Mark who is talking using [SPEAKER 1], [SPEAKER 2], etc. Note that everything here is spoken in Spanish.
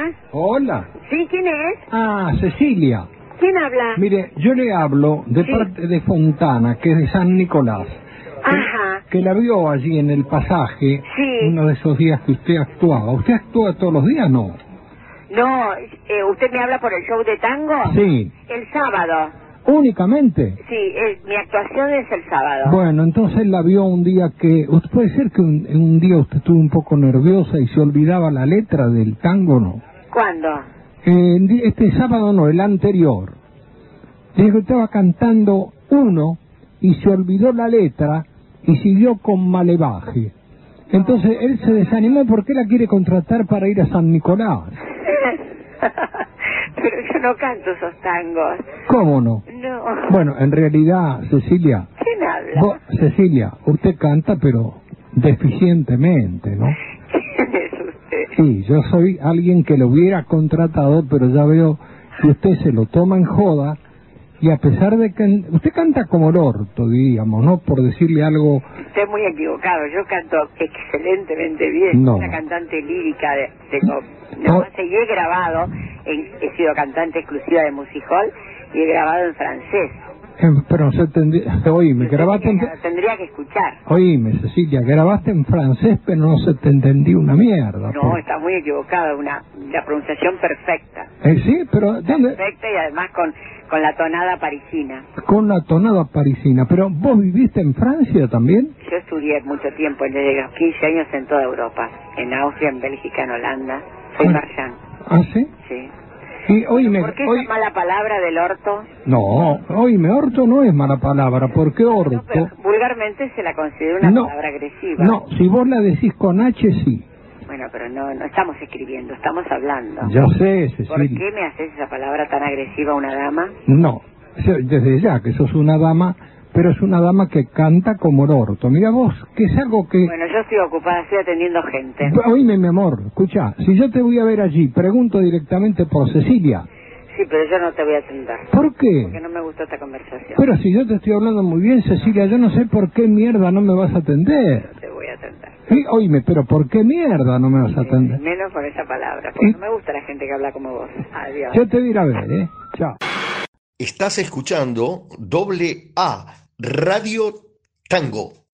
[SPEAKER 1] Hola.
[SPEAKER 2] Hola.
[SPEAKER 1] ¿Sí? ¿Quién es?
[SPEAKER 2] Ah, Cecilia.
[SPEAKER 1] ¿Quién habla?
[SPEAKER 2] Mire, yo le hablo de
[SPEAKER 1] Sí.
[SPEAKER 2] parte de Fontana, que es de San Nicolás.
[SPEAKER 1] Ajá.
[SPEAKER 2] Que la vio allí en el pasaje,
[SPEAKER 1] Sí.
[SPEAKER 2] uno de esos días que usted actuaba. ¿Usted actúa todos los días, no?
[SPEAKER 1] No, ¿usted me habla por el show de tango?
[SPEAKER 2] Sí.
[SPEAKER 1] El sábado.
[SPEAKER 2] ¿Únicamente?
[SPEAKER 1] Sí, mi actuación es el sábado.
[SPEAKER 2] Bueno, entonces la vio un día que... Puede ser que un día usted estuvo un poco nerviosa y se olvidaba la letra del tango, ¿no?
[SPEAKER 1] ¿Cuándo?
[SPEAKER 2] Este sábado no, el anterior. Dijo que estaba cantando uno y se olvidó la letra y siguió con Malevaje. Entonces él se desanimó porque la quiere contratar para ir a San Nicolás.
[SPEAKER 1] Pero yo no canto esos tangos.
[SPEAKER 2] ¿Cómo no?
[SPEAKER 1] No.
[SPEAKER 2] Bueno, en realidad, Cecilia...
[SPEAKER 1] ¿Quién habla?
[SPEAKER 2] Cecilia, usted canta pero deficientemente, ¿no?
[SPEAKER 1] ¿Quién es usted?
[SPEAKER 2] Sí, yo soy alguien que lo hubiera contratado, pero ya veo que usted se lo toma en joda y a pesar de que usted canta como el orto, diríamos, ¿no? Por decirle algo...
[SPEAKER 1] Estoy muy equivocado, yo canto excelentemente bien.
[SPEAKER 2] No.
[SPEAKER 1] Soy una cantante lírica, y he grabado, he sido cantante exclusiva de Music Hall y he grabado en francés.
[SPEAKER 2] Pero no se tendría... Oíme, grabaste en...
[SPEAKER 1] Tendría que escuchar.
[SPEAKER 2] Oíme, Cecilia, grabaste en francés, pero no se te entendía una mierda.
[SPEAKER 1] No, está muy equivocado, la pronunciación perfecta.
[SPEAKER 2] Sí, pero... ¿dónde?
[SPEAKER 1] Perfecta y además con la tonada parisina.
[SPEAKER 2] Con la tonada parisina. Pero, ¿vos viviste en Francia también?
[SPEAKER 1] Yo estudié mucho tiempo, desde los 15 años en toda Europa. En Austria, en Bélgica, en Holanda. Soy marchand.
[SPEAKER 2] ¿Ah, sí?
[SPEAKER 1] Sí.
[SPEAKER 2] Y, oíme,
[SPEAKER 1] ¿Por qué esa mala palabra del orto?
[SPEAKER 2] No, oíme, orto no es mala palabra, porque orto...
[SPEAKER 1] No, pero vulgarmente se la considera una palabra agresiva.
[SPEAKER 2] No, si vos la decís con H, sí.
[SPEAKER 1] Bueno, pero no estamos escribiendo, estamos hablando.
[SPEAKER 2] Ya sé, Cecilia.
[SPEAKER 1] ¿Por qué me haces esa palabra tan agresiva a una dama?
[SPEAKER 2] No, desde ya que sos una dama, pero es una dama que canta como el orto. Mira vos, que es algo que...
[SPEAKER 1] Bueno, yo estoy ocupada, estoy atendiendo gente.
[SPEAKER 2] Oíme, mi amor, escucha, si yo te voy a ver allí, pregunto directamente por Cecilia.
[SPEAKER 1] Sí, pero yo no te voy a atender.
[SPEAKER 2] ¿Por qué?
[SPEAKER 1] Porque no me gustó esta conversación.
[SPEAKER 2] Pero si yo te estoy hablando muy bien, Cecilia, yo no sé por qué mierda no me vas a atender.
[SPEAKER 1] No te voy a atender.
[SPEAKER 2] Sí, oíme, pero ¿por qué mierda no me vas a atender?
[SPEAKER 1] Menos con esa palabra, porque no me gusta la gente que habla como vos. Adiós.
[SPEAKER 2] Yo te voy a ir a ver, Chao.
[SPEAKER 3] Estás escuchando AA Radio Tango.